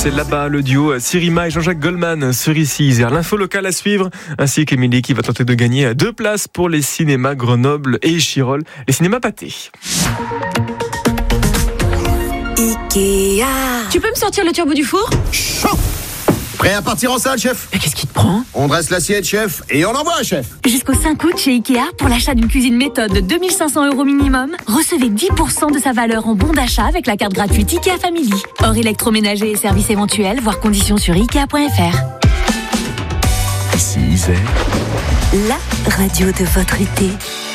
C'est là-bas le duo Sirima et Jean-Jacques Goldman sur ici Isère. L'info locale à suivre, ainsi qu'Émilie qui va tenter de gagner 2 places pour les cinémas Grenoble et Échirolles, les cinémas pâtés. Ikea. Tu peux me sortir le turbo du four ? Chaud. Prêt à partir en salle, chef ? Mais qu'est-ce qui te prend ? On dresse l'assiette, chef, et on envoie, chef. Jusqu'au 5 août chez Ikea, pour l'achat d'une cuisine méthode de 2500 € minimum, recevez 10% de sa valeur en bon d'achat avec la carte gratuite Ikea Family. Hors électroménager et services éventuels, voir conditions sur Ikea.fr. Ici Isère, La radio de votre été.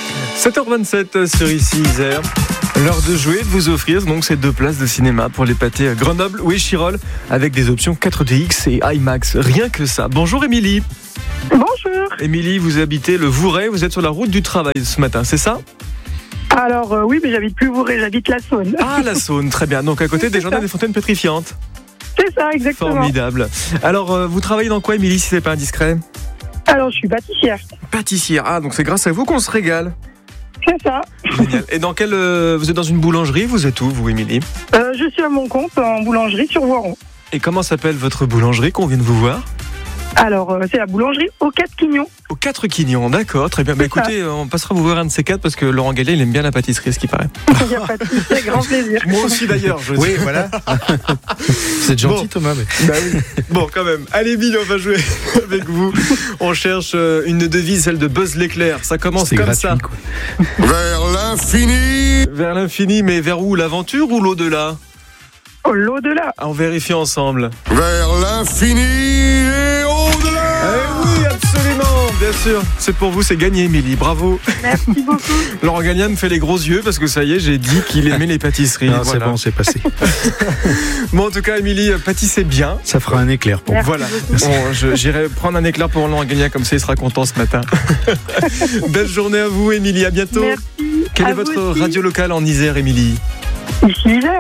7h27 sur ici Isère. L'heure de jouer, de vous offrir donc ces 2 places de cinéma pour les pâtés Grenoble ou Échirolles avec des options 4DX et IMAX. Rien que ça. Bonjour Émilie. Bonjour. Émilie, vous habitez le Vourray, vous êtes sur la route du travail ce matin, c'est ça ? Alors oui, mais j'habite plus Vourray, j'habite la Saône. Ah, la Saône, très bien. Donc à côté des jardins des fontaines pétrifiantes. C'est ça, exactement. Formidable. Alors, vous travaillez dans quoi Émilie, si c'est pas indiscret ? Alors je suis pâtissière. Pâtissière. Ah, donc c'est grâce à vous qu'on se régale. C'est ça. Génial. Et dans quelle vous êtes dans une boulangerie, vous êtes où, vous, Émilie ? Je suis à mon compte en boulangerie sur Voiron. Et comment s'appelle votre boulangerie qu'on vient de vous voir ? Alors c'est la boulangerie aux 4 Quignons. Aux 4 Quignons, d'accord, très bien. Bah, écoutez, on passera vous voir un de ces 4 parce que Laurent Gallet, il aime bien la pâtisserie, ce qui paraît. Il n'y a pas de souci, avec grand plaisir. Moi aussi d'ailleurs, je Oui, voilà. C'est gentil, Bon. Thomas. Mais... Bah oui. Bon, quand même. Allez, Émilie, on va jouer avec vous. On cherche une devise, celle de Buzz l'éclair. Ça commence C'est comme gratuit, ça. quoi. Vers l'infini. Vers l'infini, mais vers où ? L'aventure ou l'au-delà ? Oh, l'au-delà. On vérifie ensemble. Vers l'infini et au-delà. Eh oui, absolument, bien sûr. C'est pour vous, c'est gagné, Émilie. Bravo. Merci beaucoup. Laurent Gallia me fait les gros yeux parce que ça y est, j'ai dit qu'il aimait les pâtisseries. Non, Voilà. c'est bon, c'est passé. Bon, en tout cas, Émilie, pâtissez bien. Ça fera un éclair pour moi. Voilà. J'irai prendre un éclair pour Laurent Gallia, comme ça il sera content ce matin. Belle journée à vous, Émilie. À bientôt. Merci. Quelle À est vous votre aussi. radio locale en Isère, Émilie ? Ici Isère.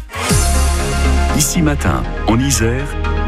Ici Matin, en Isère,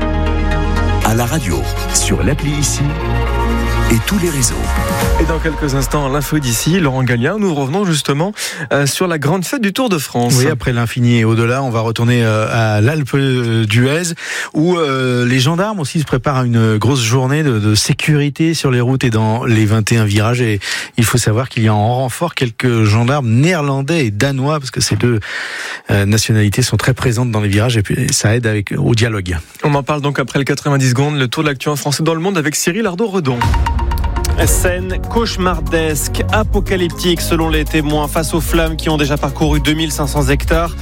à la radio, sur l'appli Ici et tous les réseaux. Et dans quelques instants, l'info d'ici, Laurent Gallia, nous revenons justement sur la grande fête du Tour de France. Oui, après l'infini et au-delà, on va retourner à l'Alpe d'Huez où les gendarmes aussi se préparent à une grosse journée de sécurité sur les routes et dans les 21 virages. Et il faut savoir qu'il y a en renfort quelques gendarmes néerlandais et danois parce que ces 2 nationalités sont très présentes dans les virages et puis ça aide au dialogue. On en parle donc après le 90 secondes, le tour de l'actu en français dans le monde avec Cyril Ardo-Redon. Scène cauchemardesque, apocalyptique selon les témoins face aux flammes qui ont déjà parcouru 2500 hectares.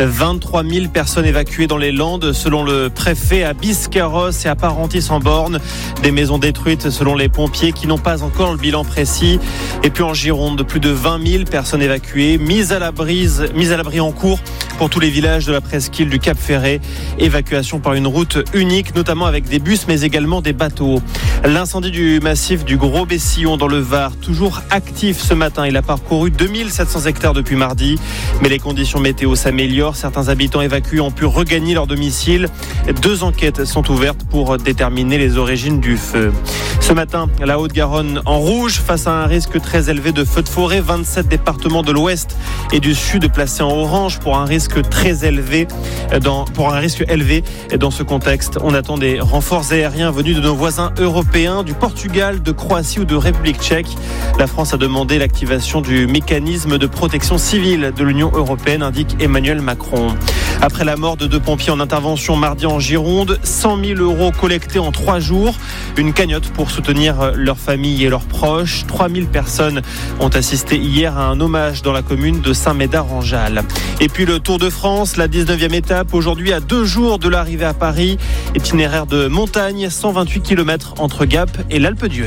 23 000 personnes évacuées dans les Landes selon le préfet à Biscarrosse et à Parentis-en-Born. Des maisons détruites selon les pompiers qui n'ont pas encore le bilan précis. Et puis en Gironde, plus de 20 000 personnes évacuées, mises à l'abri en cours pour tous les villages de la presqu'île du Cap-Ferret. Évacuation par une route unique, notamment avec des bus mais également des bateaux. L'incendie du massif du Gros Bessillon dans le Var, toujours actif ce matin. Il a parcouru 2700 hectares depuis mardi. Mais les conditions météo s'améliorent. Certains habitants évacués ont pu regagner leur domicile. 2 enquêtes sont ouvertes pour déterminer les origines du feu. Ce matin, la Haute-Garonne en rouge face à un risque très élevé de feux de forêt. 27 départements de l'Ouest et du Sud placés en orange pour un risque très élevé. Pour un risque élevé. Et dans ce contexte, on attend des renforts aériens venus de nos voisins européens, du Portugal, de Croatie ou de République tchèque. La France a demandé l'activation du mécanisme de protection civile de l'Union européenne, indique Emmanuel Macron. Après la mort de 2 pompiers en intervention mardi en Gironde, 100 000 € collectés en 3 jours. Une cagnotte pour soutenir leurs familles et leurs proches. 3 000 personnes ont assisté hier à un hommage dans la commune de Saint-Médard-en-Jalles. Et puis le Tour de France, la 19e étape, aujourd'hui à 2 jours de l'arrivée à Paris. Itinéraire de montagne, 128 km entre Gap et l'Alpe d'Huez.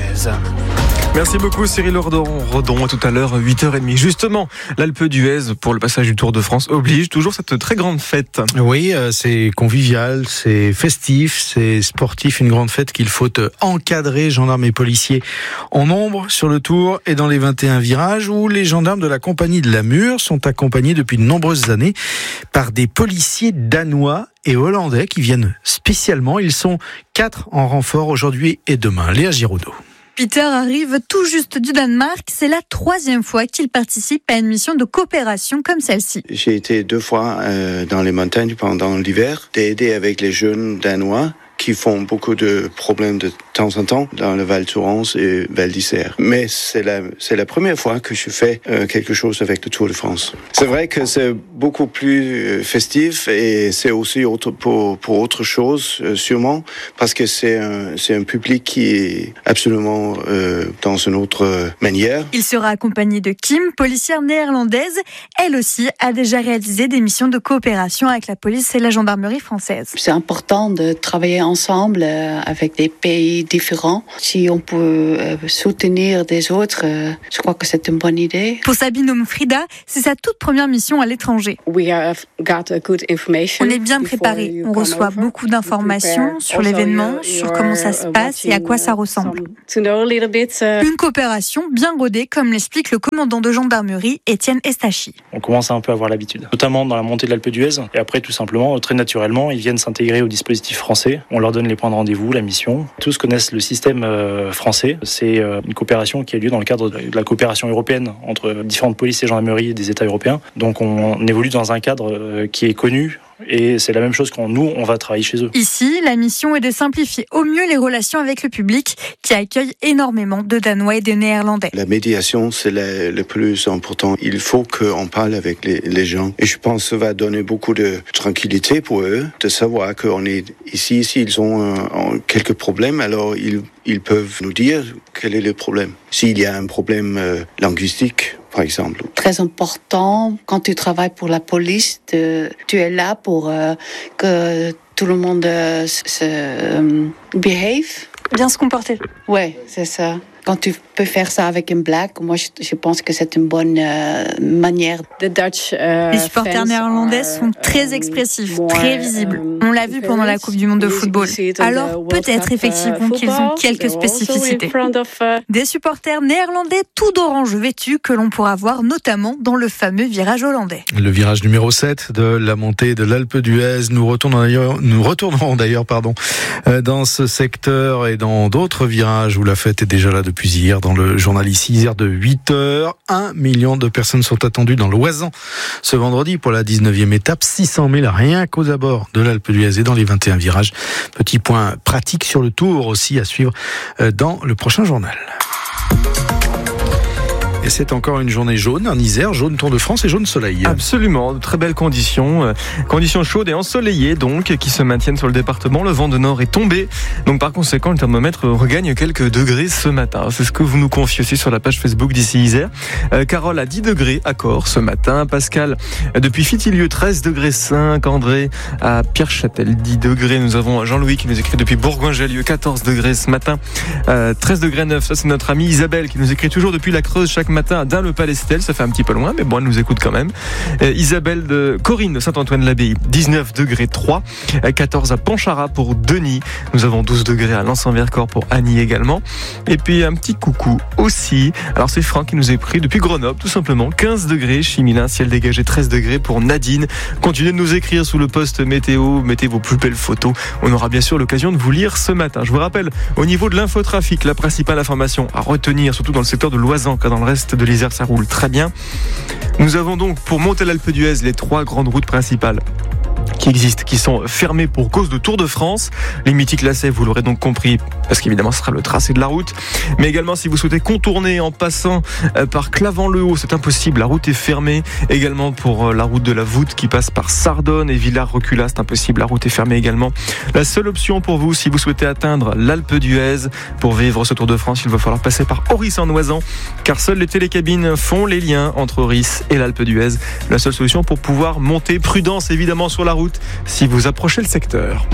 Merci beaucoup Cyril Redon. À tout à l'heure, 8h30. Justement, l'Alpe d'Huez, pour le passage du Tour de France, oblige toujours cette très grande fête. Oui, c'est convivial, c'est festif, c'est sportif, une grande fête qu'il faut encadrer, gendarmes et policiers en nombre sur le Tour et dans les 21 virages où les gendarmes de la compagnie de la Mure sont accompagnés depuis de nombreuses années par des policiers danois et hollandais qui viennent spécialement. Ils sont 4 en renfort aujourd'hui et demain. Léa Giraudot. Peter arrive tout juste du Danemark. C'est la 3e fois qu'il participe à une mission de coopération comme celle-ci. J'ai été 2 fois dans les montagnes pendant l'hiver, d'aider avec les jeunes Danois qui font beaucoup de problèmes de temps en temps dans le Val Thorens et Val d'Isère. Mais c'est la première fois que je fais quelque chose avec le Tour de France. C'est vrai que c'est beaucoup plus festif et c'est aussi pour autre chose, sûrement, parce que c'est un public qui est absolument dans une autre manière. Il sera accompagné de Kim, policière néerlandaise. Elle aussi a déjà réalisé des missions de coopération avec la police et la gendarmerie française. C'est important de travailler ensemble avec des pays différents. Si on peut soutenir des autres, je crois que c'est une bonne idée. Pour sa binôme Frida, c'est sa toute première mission à l'étranger. On est bien préparé. On reçoit beaucoup d'informations sur l'événement, sur comment ça se passe et à quoi ça ressemble. Une coopération bien rodée, comme l'explique le commandant de gendarmerie, Étienne Estachi. On commence un peu à avoir l'habitude, notamment dans la montée de l'Alpe d'Huez. Et après, tout simplement, très naturellement, ils viennent s'intégrer au dispositif français. On leur donne les points de rendez-vous, la mission. Tous connaissent le système français. C'est une coopération qui a lieu dans le cadre de la coopération européenne entre différentes polices et gendarmeries des États européens. Donc on évolue dans un cadre qui est connu. Et c'est la même chose quand nous, on va travailler chez eux. Ici, la mission est de simplifier au mieux les relations avec le public qui accueille énormément de Danois et de Néerlandais. La médiation, c'est le plus important. Il faut qu'on parle avec les gens. Et je pense que ça va donner beaucoup de tranquillité pour eux, de savoir qu'on est ici. S'ils ont quelques problèmes, alors ils peuvent nous dire quel est le problème. S'il y a un problème linguistique, par exemple. Très important, quand tu travailles pour la police, tu es là pour que tout le monde se behave. Bien se comporter. Ouais, c'est ça. Quand tu peux faire ça avec une blague, moi je pense que c'est une bonne manière. Les supporters néerlandais sont très expressifs, très visibles. On l'a vu pendant la Coupe du Monde de football. Alors peut-être effectivement qu'ils ont quelques spécificités. Des supporters néerlandais tout d'orange vêtus que l'on pourra voir notamment dans le fameux virage hollandais. Le virage numéro 7 de la montée de l'Alpe d'Huez. Nous retournerons d'ailleurs dans ce secteur et dans d'autres virages où la fête est déjà là depuis hier dans le journal ici Isère de 8h. 1 million de personnes sont attendues dans l'Oisans ce vendredi pour la 19e étape. 600 000 rien qu'aux abords de l'Alpe d'Huez et dans les 21 virages. Petit point pratique sur le Tour aussi à suivre dans le prochain journal. Et c'est encore une journée jaune en Isère, jaune Tour de France et jaune soleil. Absolument, de très belles conditions. Conditions chaudes et ensoleillées donc, qui se maintiennent sur le département. Le vent de nord est tombé. Donc par conséquent, le thermomètre regagne quelques degrés ce matin. C'est ce que vous nous confiez aussi sur la page Facebook d'ici Isère. Carole a 10 degrés à Corps ce matin. Pascal, depuis Fitilieu, 13 degrés 5. André à Pierre-Châtel, 10 degrés. Nous avons Jean-Louis qui nous écrit depuis Bourgoin-Jallieu, 14 degrés ce matin. 13 degrés 9, ça c'est notre amie Isabelle qui nous écrit toujours depuis la Creuse chaque matin à Dun-le-Palestel, ça fait un petit peu loin, mais bon, elle nous écoute quand même. Isabelle de Corinne de Saint-Antoine-l'Abbaye, 19 degrés 3, 14 à Pontcharrat pour Denis. Nous avons 12 degrés à Lens-en-Vercors pour Annie également. Et puis un petit coucou aussi. Alors c'est Franck qui nous est pris depuis Grenoble, tout simplement. 15 degrés, Chimilin, ciel dégagé, 13 degrés pour Nadine. Continuez de nous écrire sous le post météo, mettez vos plus belles photos. On aura bien sûr l'occasion de vous lire ce matin. Je vous rappelle, au niveau de l'infotrafic, la principale information à retenir, surtout dans le secteur de Loisan, car dans le reste de l'Isère, ça roule très bien. Nous avons donc, pour monter l'Alpe d'Huez, les 3 grandes routes principales qui existent, qui sont fermées pour cause de Tour de France. Les mythiques lacets, vous l'aurez donc compris, parce qu'évidemment ce sera le tracé de la route. Mais également si vous souhaitez contourner en passant par Clavant-le-Haut, c'est impossible, la route est fermée. Également pour la route de la Voûte qui passe par Sardonne et Villars-Recula, c'est impossible, la route est fermée également. La seule option pour vous, si vous souhaitez atteindre l'Alpe d'Huez, pour vivre ce Tour de France, il va falloir passer par Oris-en-Oisans, car seules les télécabines font les liens entre Oris et l'Alpe d'Huez. La seule solution pour pouvoir monter, prudence évidemment sur la route, si vous approchez le secteur.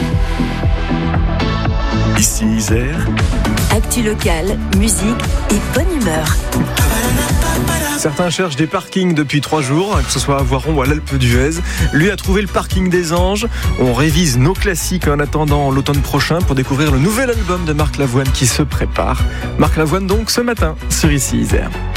Ici Isère. Actu locale, musique et bonne humeur. Certains cherchent des parkings depuis 3 jours, que ce soit à Voiron ou à l'Alpe d'Huez. Lui a trouvé le parking des Anges. On révise nos classiques en attendant l'automne prochain pour découvrir le nouvel album de Marc Lavoine qui se prépare. Marc Lavoine donc ce matin sur Ici Isère.